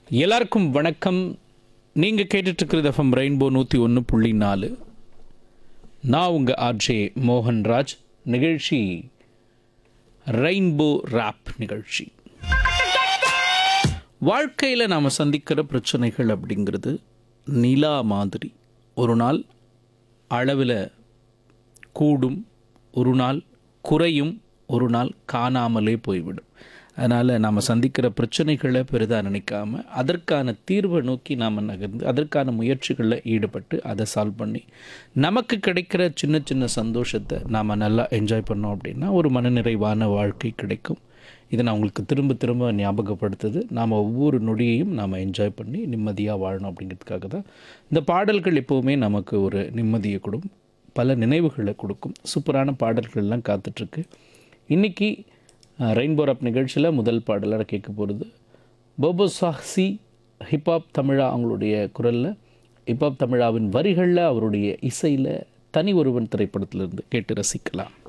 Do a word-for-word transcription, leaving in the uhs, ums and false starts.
எல்லாருக்கும் வணக்கம். நீங்கள் கேட்டுட்ருக்கிறது எஃப்எம் ரெயின்போ நூற்றி ஒன்று புள்ளி நாலு. நான் உங்கள் ஆர்ஜே மோகன்ராஜ். நிகழ்ச்சி ரெயின்போ ராப் நிகழ்ச்சி. வாழ்க்கையில் நாம் சந்திக்கிற பிரச்சனைகள் அப்படிங்கிறது நிலா மாதிரி. ஒரு நாள் அளவில் கூடும், ஒரு நாள் குறையும், ஒரு நாள் காணாமலே போய்விடும். அதனால் நாம் சந்திக்கிற பிரச்சனைகளை பெரிதாக நினைக்காம அதற்கான தீர்வை நோக்கி நாம் நகர்ந்து அதற்கான முயற்சிகளில் ஈடுபட்டு அதை சால்வ் பண்ணி நமக்கு கிடைக்கிற சின்ன சின்ன சந்தோஷத்தை நாம் நல்லா என்ஜாய் பண்ணோம் அப்படின்னா ஒரு மனநிறைவான வாழ்க்கை கிடைக்கும். இதை நான் உங்களுக்கு திரும்ப திரும்ப ஞாபகப்படுத்துது. நாம் ஒவ்வொரு நொடியையும் நாம் என்ஜாய் பண்ணி நிம்மதியாக வாழணும் அப்படிங்கிறதுக்காக தான் இந்த பாடல்கள் எப்போவுமே நமக்கு ஒரு நிம்மதியை கொடுக்கும், பல நினைவுகளை கொடுக்கும். சூப்பரான பாடல்கள்லாம் காத்துட்ருக்கு. இன்றைக்கி ரெயின்போ ராப் நிகழ்ச்சியில் முதல் பாடலாக கேட்க போகிறது போபோ சாக்சி ஹிப்ஹாப் தமிழா. அவங்களுடைய குரலில், ஹிப்ஹாப் தமிழாவின் வரிகளில், அவருடைய இசையில் தனி ஒருவன் திரைப்படத்திலிருந்து கேட்டு ரசிக்கலாம்.